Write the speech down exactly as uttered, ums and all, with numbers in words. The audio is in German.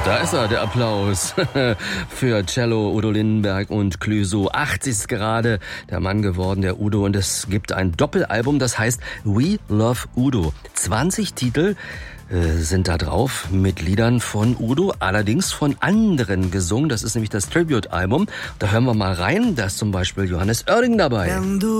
Da ist er, der Applaus für Cello, Udo Lindenberg und Clouseau. achtzig ist gerade der Mann geworden, der Udo. Und es gibt ein Doppelalbum, das heißt We Love Udo. zwanzig Titel äh, sind da drauf mit Liedern von Udo, allerdings von anderen gesungen. Das ist nämlich das Tribute-Album. Da hören wir mal rein. Da ist zum Beispiel Johannes Oerding dabei.